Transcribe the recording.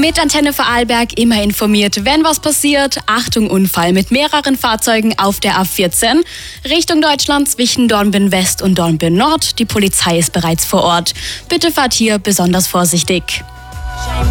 Mit Antenne Vorarlberg immer informiert, wenn was passiert. Achtung, Unfall mit mehreren Fahrzeugen auf der A14. Richtung Deutschland zwischen Dornbirn West und Dornbirn Nord. Die Polizei ist bereits vor Ort. Bitte fahrt hier besonders vorsichtig.